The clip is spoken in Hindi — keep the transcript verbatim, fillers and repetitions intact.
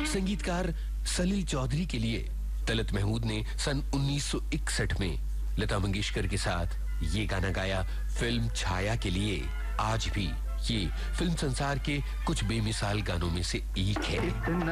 संगीतकार सलील चौधरी के लिए तलत महमूद ने सन उन्नीस सौ इकसठ में लता मंगेशकर के साथ ये गाना गाया फिल्म छाया के लिए। आज भी ये फिल्म संसार के कुछ बेमिसाल गानों में से एक है।